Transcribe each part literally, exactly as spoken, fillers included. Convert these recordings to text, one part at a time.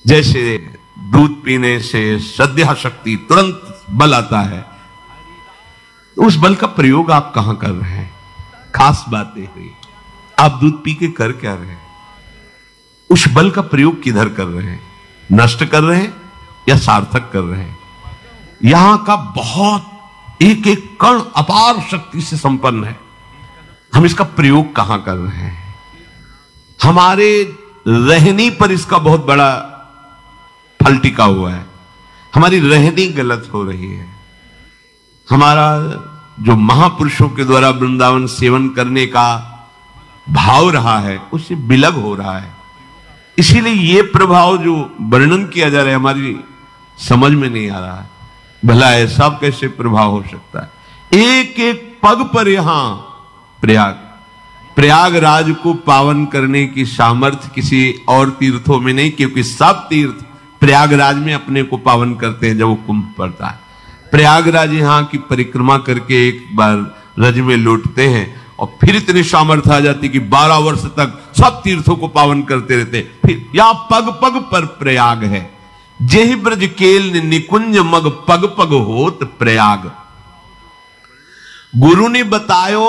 जैसे दूध पीने से श्रद्धा शक्ति तुरंत बल आता है, उस बल का प्रयोग आप कहां कर रहे हैं? खास बातें हुई, आप दूध पी के कर क्या रहे हैं? उस बल का प्रयोग किधर कर रहे हैं? नष्ट कर रहे हैं या सार्थक कर रहे हैं? यहां का बहुत एक एक कण अपार शक्ति से संपन्न है, हम इसका प्रयोग कहां कर रहे हैं? हमारे रहनी पर इसका बहुत बड़ा फल टिका हुआ है, हमारी रहनी गलत हो रही है। हमारा जो महापुरुषों के द्वारा वृंदावन सेवन करने का भाव रहा है, उससे विलग हो रहा है। इसीलिए ये प्रभाव जो वर्णन किया जा रहा है हमारी समझ में नहीं आ रहा है। भला ऐसा कैसे प्रभाव हो सकता है? एक एक पग पर यहां प्रयाग प्रयागराज को पावन करने की सामर्थ्य किसी और तीर्थों में नहीं, क्योंकि सब तीर्थ प्रयागराज में अपने को पावन करते हैं जब वो कुंभ पड़ता है। प्रयागराज यहां की परिक्रमा करके एक बार रज में लौटते हैं और फिर इतनी सामर्थ्य आ जाती कि बारह वर्ष तक सब तीर्थों को पावन करते रहते। फिर यहां पग पग पर प्रयाग है। जेहि ब्रज केल निकुंज मग पग पग होत प्रयाग। गुरु ने बतायो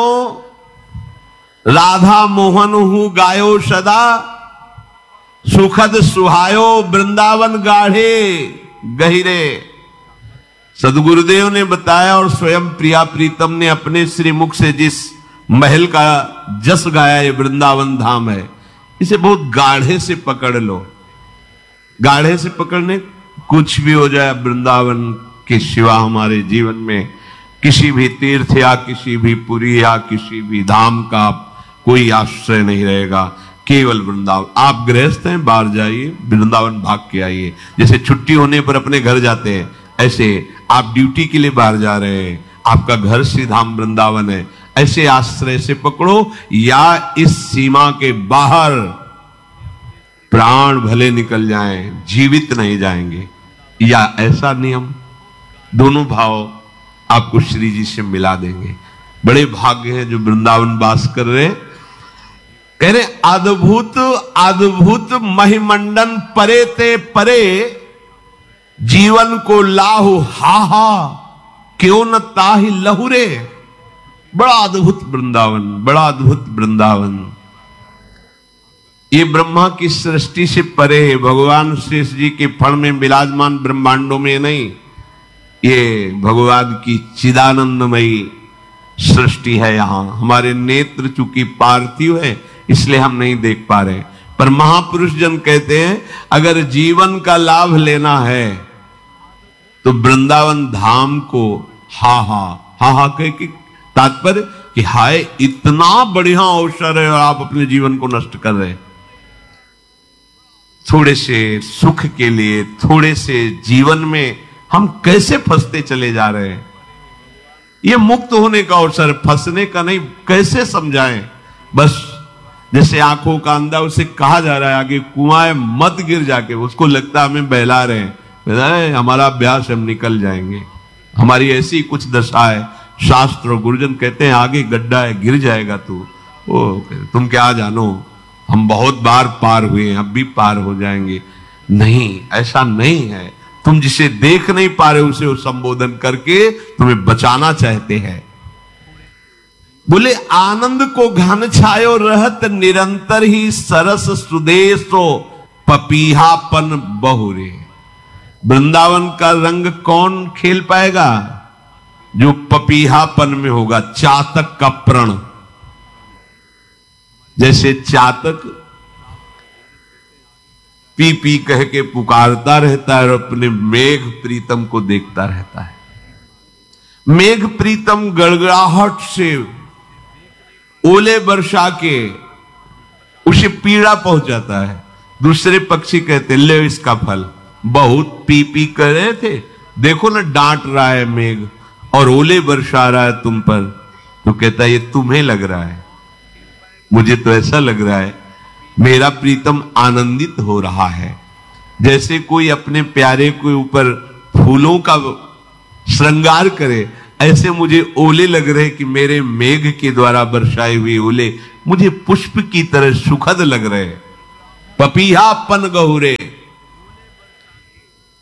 राधा मोहन हूं गायो सदा, सुखद सुहायो वृंदावन गाढ़े गहिरे। सदगुरुदेव ने बताया और स्वयं प्रिया प्रीतम ने अपने श्रीमुख से जिस महल का जस गाया, ये वृंदावन धाम है, इसे बहुत गाढ़े से पकड़ लो। गाढ़े से पकड़ने, कुछ भी हो जाए वृंदावन के सिवा हमारे जीवन में किसी भी तीर्थ या किसी भी पुरी या किसी भी धाम का कोई आश्रय नहीं रहेगा, केवल वृंदावन। आप गृहस्थ हैं, बाहर जाइए, वृंदावन भाग के आइए। जैसे छुट्टी होने पर अपने घर जाते हैं, ऐसे आप ड्यूटी के लिए बाहर जा रहे हैं, आपका घर श्री धाम वृंदावन है, ऐसे आश्रय से पकड़ो। या इस सीमा के बाहर प्राण भले निकल जाएं, जीवित नहीं जाएंगे, या ऐसा नियम। दोनों भाव आपको श्री जी से मिला देंगे। बड़े भाग्य हैं जो वृंदावन वास कर रहे। कह रहे अद्भुत अद्भुत महिमंडन परे ते परे, जीवन को लाहु हा हा क्यों न ताहि लहुरे। बड़ा अद्भुत वृंदावन, बड़ा अद्भुत वृंदावन। ये ब्रह्मा की सृष्टि से परे है, भगवान शेष जी के फण में विराजमान ब्रह्मांडों में नहीं, ये भगवान की चिदानंदमयी सृष्टि है। यहां हमारे नेत्र चूंकि पार्थिव है इसलिए हम नहीं देख पा रहे, पर महापुरुष जन कहते हैं अगर जीवन का लाभ लेना है तो वृंदावन धाम को हा हा हा हा कह के तात्पर्य कि हाय इतना बढ़िया अवसर है और आप अपने जीवन को नष्ट कर रहे हैं। थोड़े से सुख के लिए, थोड़े से जीवन में हम कैसे फंसते चले जा रहे हैं। ये मुक्त होने का अवसर, फंसने का नहीं। कैसे समझाएं? बस जैसे आंखों का अंधा, उसे कहा जा रहा है आगे कुआं है मत गिर जाके, उसको लगता है हमें बहला रहे हैं, हमारा अभ्यास हम निकल जाएंगे। हमारी ऐसी कुछ दशा है। शास्त्र और गुरुजन कहते हैं आगे गड्ढा है, गिर जाएगा तू। ओ तुम क्या जानो, हम बहुत बार पार हुए हैं, अब भी पार हो जाएंगे। नहीं, ऐसा नहीं है। तुम जिसे देख नहीं पा रहे उसे संबोधन करके तुम्हें बचाना चाहते हैं। बोले आनंद को घन छायो रहत निरंतर ही सरस सुदेशो पपीहापन बहुरे। वृंदावन का रंग कौन खेल पाएगा? जो पपीहापन में होगा, चातक का प्रण। जैसे चातक पी पी कह के पुकारता रहता है और अपने मेघ प्रीतम को देखता रहता है। मेघ प्रीतम गड़गड़ाहट से ओले बरसा के उसे पीड़ा पहुंचाता है। दूसरे पक्षी कहते ले इसका फल, बहुत पी पी कर रहे थे, देखो ना डांट रहा है मेघ और ओले बरसा रहा है तुम पर। तो कहता है ये तुम्हें लग रहा है, मुझे तो ऐसा लग रहा है मेरा प्रीतम आनंदित हो रहा है। जैसे कोई अपने प्यारे के ऊपर फूलों का श्रृंगार करे, ऐसे मुझे ओले लग रहे कि मेरे मेघ के द्वारा बरसाए हुए ओले मुझे पुष्प की तरह सुखद लग रहे। पपीहापन गहुरे,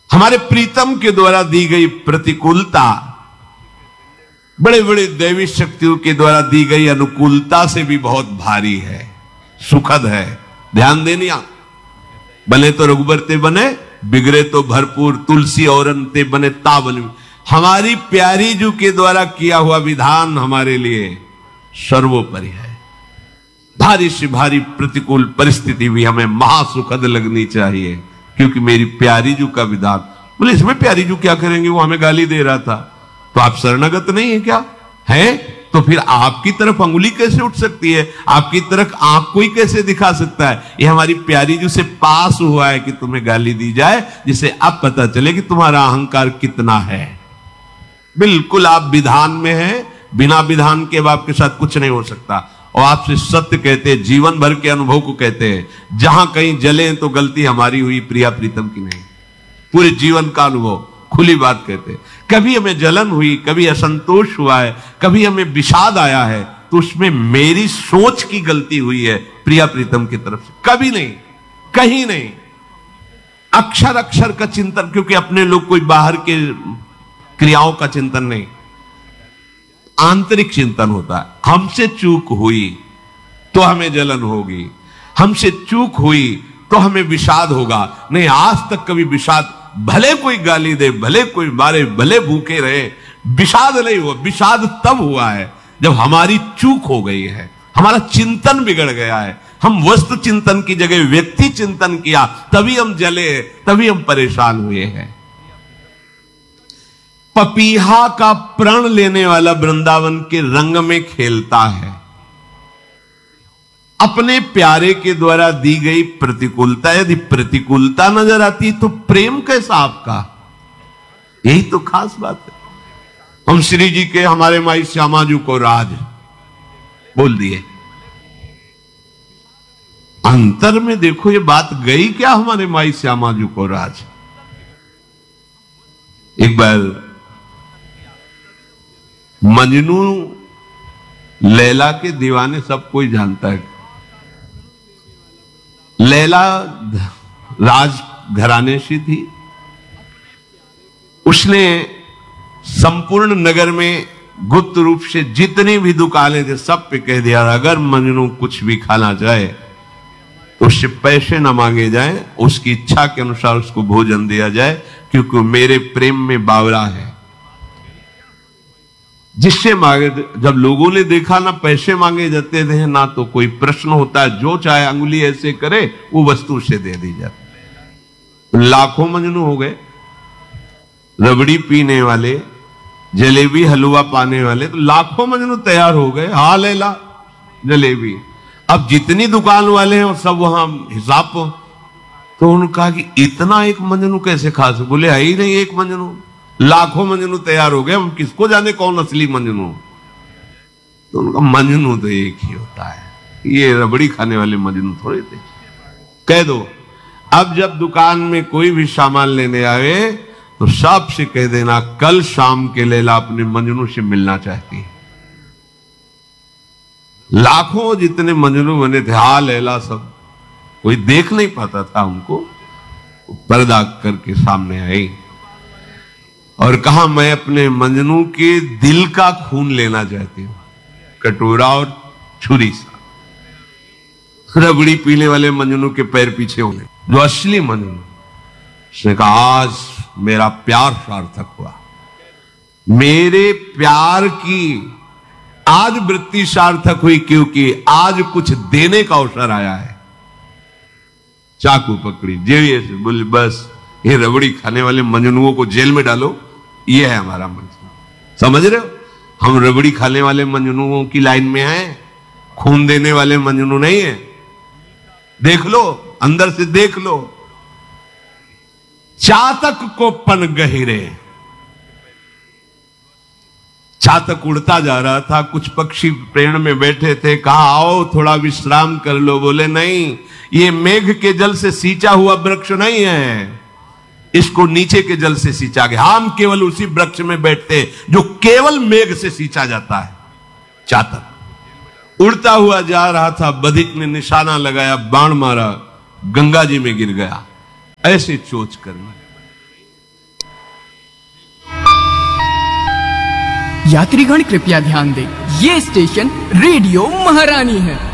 हमारे प्रीतम के द्वारा दी गई प्रतिकूलता बड़े बड़े दैवी शक्तियों के द्वारा दी गई अनुकूलता से भी बहुत भारी है, सुखद है। ध्यान देनिया, बने तो रघुबर ते बने, बिगड़े तो भरपूर, तुलसी और अंते बने तावन। हमारी प्यारी जू के द्वारा किया हुआ विधान हमारे लिए सर्वोपरि है। भारी से भारी प्रतिकूल परिस्थिति भी हमें महासुखद लगनी चाहिए, क्योंकि मेरी प्यारी जू का विधान। बोले इसमें प्यारी जू क्या करेंगे, वो हमें गाली दे रहा था, तो आप शरणागत नहीं है क्या? है तो फिर आपकी तरफ अंगुली कैसे उठ सकती है, आपकी तरफ आंख कोई कैसे दिखा सकता है? ये हमारी प्यारी जू से पास हुआ है कि तुम्हें गाली दी जाए, जिससे अब पता चले कि तुम्हारा अहंकार कितना है। बिल्कुल आप विधान में हैं, बिना विधान के अब आपके साथ कुछ नहीं हो सकता। और आपसे सत्य कहते हैं, जीवन भर के अनुभव को कहते हैं, जहां कहीं जले तो गलती हमारी हुई, प्रिया प्रीतम की नहीं। पूरे जीवन का अनुभव खुली बात कहते हैं। कभी हमें जलन हुई, कभी असंतोष हुआ है, कभी हमें विषाद आया है, तो उसमें मेरी सोच की गलती हुई है प्रिया प्रीतम की तरफ से, कभी नहीं, कहीं नहीं। अक्षर अक्षर का चिंतन, क्योंकि अपने लोग कोई बाहर के क्रियाओं का चिंतन नहीं, आंतरिक चिंतन होता है। हमसे चूक हुई तो हमें जलन होगी, हमसे चूक हुई तो हमें विषाद होगा। नहीं, आज तक कभी विषाद, भले कोई गाली दे, भले कोई मारे, भले भूखे रहे, विषाद नहीं हुआ। विषाद तब हुआ है जब हमारी चूक हो गई है, हमारा चिंतन बिगड़ गया है, हम वस्तु चिंतन की जगह व्यक्ति चिंतन किया, तभी हम जले, तभी हम परेशान हुए हैं। पपीहा का प्रण लेने वाला वृंदावन के रंग में खेलता है। अपने प्यारे के द्वारा दी गई प्रतिकूलता, यदि प्रतिकूलता नजर आती तो प्रेम कैसा आपका? यही तो खास बात है। हम श्री जी के, हमारे माई श्यामा जी को राज बोल दिए, अंतर में देखो ये बात गई क्या? हमारे माई श्यामा जी को राज। एक बार मजनू लैला के दीवाने सब कोई जानता है। लैला राज घराने से थी, उसने संपूर्ण नगर में गुप्त रूप से जितनी भी दुकानें थे सब पे कह दिया, अगर मजनू कुछ भी खाना चाहे तो उससे पैसे न मांगे जाएं, उसकी इच्छा के अनुसार उसको भोजन दिया जाए, क्योंकि मेरे प्रेम में बावरा है। जिससे मांगे, जब लोगों ने देखा ना पैसे मांगे जाते थे ना तो कोई प्रश्न होता है, जो चाहे अंगुली ऐसे करे वो वस्तु उसे दे दी जाती। लाखों मजनू हो गए, रबड़ी पीने वाले, जलेबी हलवा पाने वाले, तो लाखों मजनू तैयार हो गए। हाँ लैला जलेबी। अब जितनी दुकान वाले हैं वो सब वहां हिसाब, तो उन्होंने कहा कि इतना एक मजनू कैसे खा सकते? बोले है ही नहीं एक मजनू, लाखों मजनू तैयार हो गए, हम किसको जाने कौन असली मजनू। तो उनका मजनू तो एक ही होता है, ये रबड़ी खाने वाले मजनू थोड़े थे। कह दो अब जब दुकान में कोई भी सामान लेने आए तो सबसे कह देना कल शाम के लैला अपने मजनू से मिलना चाहती है। लाखों जितने मजनू बने थे, हा लैला सब, कोई देख नहीं पाता था उनको, पर्दा करके सामने आई और कहा मैं अपने मजनू के दिल का खून लेना चाहती हूं, कटोरा और छुरी सा। रबड़ी पीने वाले मजनू के पैर पीछे होने, जो असली मजनू, उसने कहा आज मेरा प्यार सार्थक हुआ, मेरे प्यार की आज वृत्ति सार्थक हुई, क्योंकि आज कुछ देने का अवसर आया है। चाकू पकड़ी, जेल से बोले बस ये रबड़ी खाने वाले मजनुओं को जेल में डालो, ये है हमारा मजनू। समझ रहे हो, हम रबड़ी खाने वाले मजनुओं की लाइन में हैं, खून देने वाले मजनू नहीं है। देख लो, अंदर से देख लो। चातक को पन गहिरे, चातक उड़ता जा रहा था, कुछ पक्षी पेड़ में बैठे थे, कहा आओ थोड़ा विश्राम कर लो। बोले नहीं, ये मेघ के जल से सींचा हुआ वृक्ष नहीं है, इसको नीचे के जल से सींचा गया। हम केवल उसी वृक्ष में बैठते जो केवल मेघ से सींचा जाता है। चातक उड़ता हुआ जा रहा था, बधिक ने निशाना लगाया, बाण मारा, गंगा जी में गिर गया। ऐसे चोच करना, यात्रीगण कृपया ध्यान दें, ये स्टेशन रेडियो महारानी है।